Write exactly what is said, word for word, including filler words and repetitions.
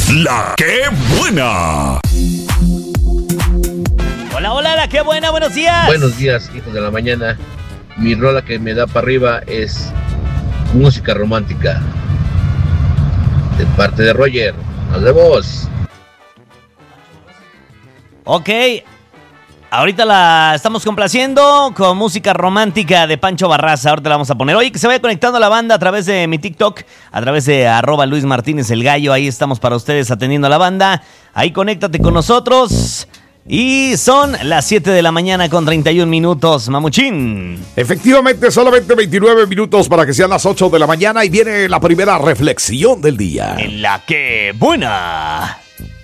La que buena. Hola, hola, la que buena, buenos días. Buenos días, hijos de la mañana. Mi rola que me da para arriba es música romántica. De parte de Roger. Nos vemos. Ok. Ahorita la estamos complaciendo con música romántica de Pancho Barraza. Ahorita la vamos a poner. Oye, que se vaya conectando la banda a través de mi TikTok, a través de arroba Luis Martínez el Gallo. Ahí estamos para ustedes atendiendo a la banda. Ahí conéctate con nosotros. Y son las siete de la mañana con treinta y un minutos, mamuchín. Efectivamente, solamente veintinueve minutos para que sean las ocho de la mañana y viene la primera reflexión del día. En la que buena.